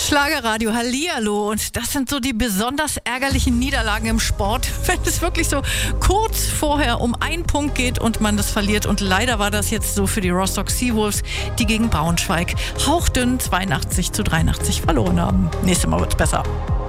Schlagerradio, hallihallo. Und das sind so die besonders ärgerlichen Niederlagen im Sport, wenn es wirklich so kurz vorher um einen Punkt geht und man das verliert. Und leider war das jetzt so für die Rostock Seawolves, die gegen Braunschweig hauchdünn 82-83 verloren haben. Nächstes Mal wird's besser.